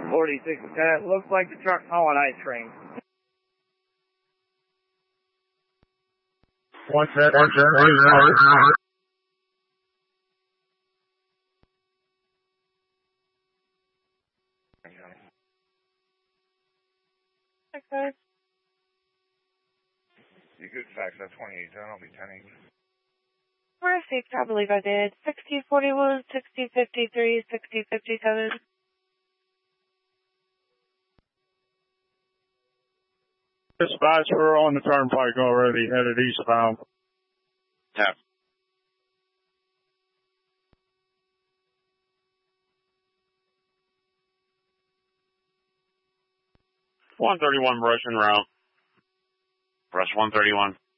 46 Lieutenant, looks like the truck's hauling ice cream. One set. Okay. You could fax that 28, then I'll be 10-8. Mercy, I believe I did. 6041, 6053, 6057. Dispatch, we're on the turnpike already, headed eastbound. Tap. Rush 131.